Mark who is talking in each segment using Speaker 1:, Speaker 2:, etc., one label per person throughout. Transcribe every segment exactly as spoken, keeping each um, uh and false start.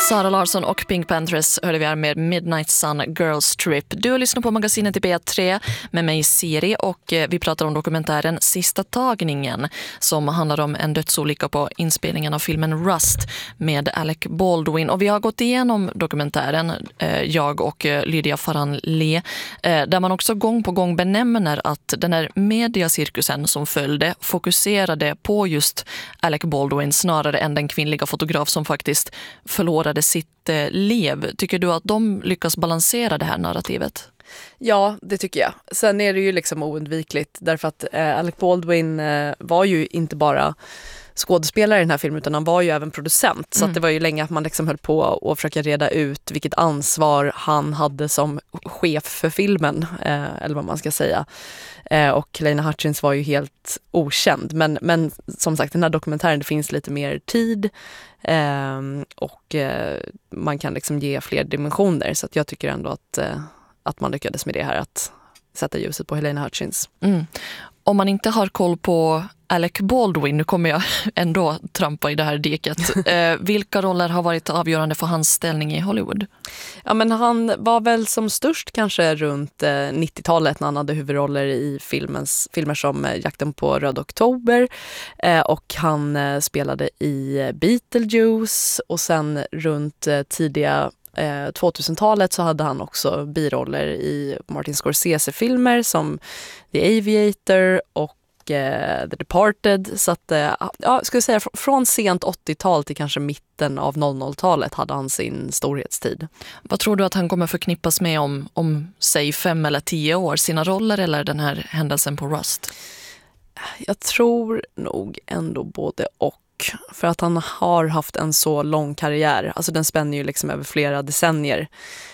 Speaker 1: Sara Larsson och Pink Panthers hörde vi här med Midnight Sun Girls Trip. Du lyssnar på magasinet i B tre med mig Siri och vi pratar om dokumentären Sista tagningen som handlar om en dödsolycka på inspelningen av filmen Rust med Alec Baldwin. Och vi har gått igenom dokumentären, jag och Lydia Farhan-Lee, där man också gång på gång benämner att den här mediacirkusen som följde fokuserade på just Alec Baldwin snarare än den kvinnliga fotograf som faktiskt förlorade sitt eh, liv. Tycker du att de lyckas balansera det här narrativet?
Speaker 2: Ja, det tycker jag. Sen är det ju liksom oundvikligt därför att eh, Alec Baldwin eh, var ju inte bara skådespelare i den här filmen utan han var ju även producent. Så
Speaker 1: Mm.
Speaker 2: att det var ju länge att man liksom höll på att försöka reda ut vilket ansvar han hade som chef för filmen, eh, eller vad man ska säga. Eh, och Lena Hutchins var ju helt okänd. Men, men som sagt, den här dokumentären, det finns lite mer tid eh, och eh, man kan liksom ge fler dimensioner. Så att jag tycker ändå att, eh, att man lyckades med det här, att sätta ljuset på Lena Hutchins.
Speaker 1: Mm. Om man inte har koll på Alec Baldwin, nu kommer jag ändå trampa i det här diket. Eh, vilka roller har varit avgörande för hans ställning i Hollywood?
Speaker 2: Ja, men han var väl som störst kanske runt eh, nittiotalet när han hade huvudroller i filmens, filmer som eh, Jakten på Röd oktober eh, och han eh, spelade i Beetlejuice och sen runt eh, tidiga Eh, tvåtusentalet så hade han också biroller i Martin Scorsese-filmer som The Aviator och eh, The Departed. Så att, eh, ja, ska jag säga, fr- från sent åttiotal till kanske mitten av noll noll-talet hade han sin storhetstid.
Speaker 1: Vad tror du att han kommer förknippas med om, om säg fem eller tio år? Sina roller eller den här händelsen på Rust?
Speaker 2: Jag tror nog ändå både och. För att han har haft en så lång karriär. Alltså den spänner ju liksom över flera decennier.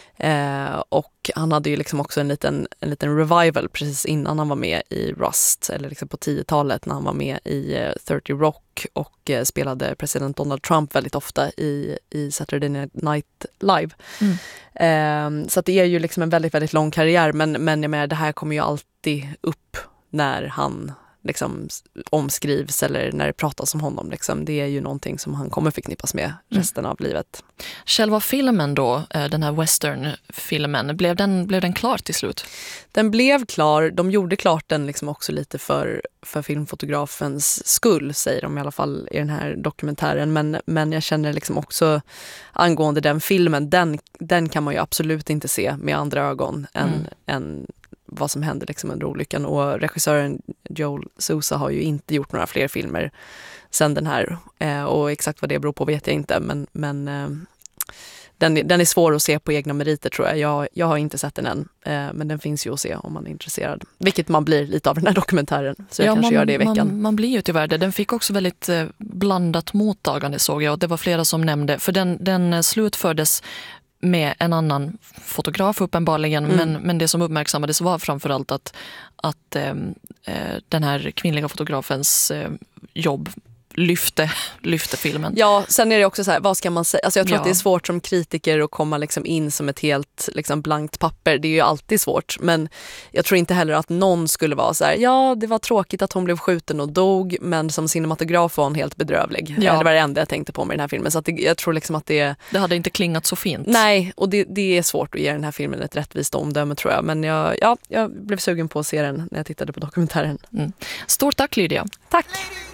Speaker 2: Eh, och han hade ju liksom också en liten, en liten revival precis innan han var med i Rust. Eller liksom på tiotalet när han var med i eh, trettio Rock och eh, spelade president Donald Trump väldigt ofta i, i Saturday Night Live.
Speaker 1: Mm.
Speaker 2: Eh, så att det är ju liksom en väldigt, väldigt lång karriär. Men, men jag menar, det här kommer ju alltid upp när han liksom omskrivs eller när det pratas om honom. Liksom. Det är ju någonting som han kommer förknippas med resten mm. av livet.
Speaker 1: Själva filmen då, den här western-filmen, blev den, blev den klar till slut?
Speaker 2: Den blev klar. De gjorde klart den liksom också lite för, för filmfotografens skull, säger de i alla fall i den här dokumentären. Men, men jag känner liksom också angående den filmen, den, den kan man ju absolut inte se med andra ögon än, mm. än vad som hände liksom under olyckan. Och regissören Joel Sousa har ju inte gjort några fler filmer sen den här. Eh, och exakt vad det beror på vet jag inte. Men, men eh, den, den är svår att se på egna meriter, tror jag. Jag, jag har inte sett den än. Eh, men den finns ju att se om man är intresserad. Vilket man blir lite av den här dokumentären. Så jag
Speaker 1: ja,
Speaker 2: kanske
Speaker 1: man,
Speaker 2: gör det i veckan.
Speaker 1: Man, man blir ju tyvärr det. Den fick också väldigt eh, blandat mottagande, såg jag. Och det var flera som nämnde. För den, den slutfördes med en annan fotograf uppenbarligen, mm. men, men det som uppmärksammades var framförallt att, att eh, den här kvinnliga fotografens eh, jobb lyfte, lyfte filmen.
Speaker 2: Ja, sen är det också så här, vad ska man säga? Alltså jag tror
Speaker 1: ja.
Speaker 2: att det är svårt som kritiker att komma liksom in som ett helt liksom blankt papper. Det är ju alltid svårt, men jag tror inte heller att någon skulle vara så här, ja, det var tråkigt att hon blev skjuten och dog, men som cinematograf var hon helt bedrövlig. Ja. Det var det enda jag tänkte på med den här filmen. Så att det, jag tror liksom att det...
Speaker 1: Det hade inte klingat så fint.
Speaker 2: Nej, och det, det är svårt att ge den här filmen ett rättvist omdöme, tror jag. Men jag, ja, jag blev sugen på att se den när jag tittade på dokumentären.
Speaker 1: Mm. Stort tack, Lydia.
Speaker 2: Tack!